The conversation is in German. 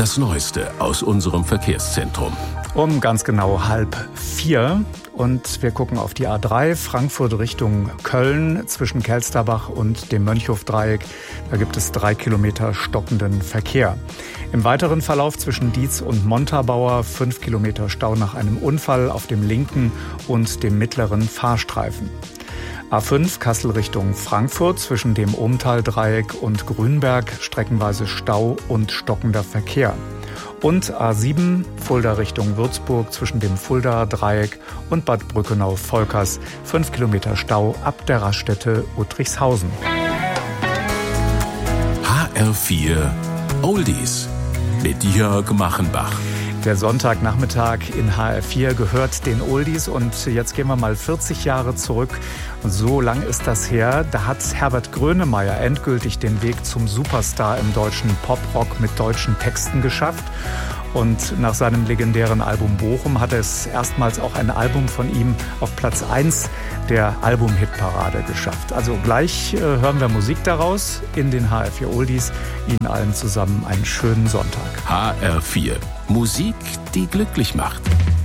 Das Neueste aus unserem Verkehrszentrum. Um ganz genau 3:30 und wir gucken auf die A3 Frankfurt Richtung Köln zwischen Kelsterbach und dem Mönchhofdreieck. Da gibt es 3 Kilometer stockenden Verkehr. Im weiteren Verlauf zwischen Dietz und Montabaur 5 Kilometer Stau nach einem Unfall auf dem linken und dem mittleren Fahrstreifen. A5 Kassel Richtung Frankfurt zwischen dem Ohmtal-Dreieck und Grünberg streckenweise Stau und stockender Verkehr. Und A7 Fulda Richtung Würzburg zwischen dem Fulda-Dreieck und Bad Brückenau-Volkers 5 Kilometer Stau ab der Raststätte Uttrichshausen. HR4 Oldies mit Jörg Machenbach. Der Sonntagnachmittag in HR4 gehört den Oldies und jetzt gehen wir mal 40 Jahre zurück. Und so lang ist das her. Da hat Herbert Grönemeyer endgültig den Weg zum Superstar im deutschen Poprock mit deutschen Texten geschafft. Und nach seinem legendären Album Bochum hat es erstmals auch ein Album von ihm auf Platz 1 der Album-Hitparade geschafft. Also gleich hören wir Musik daraus in den HR4 Oldies. Ihnen allen zusammen einen schönen Sonntag. HR4 Musik, die glücklich macht.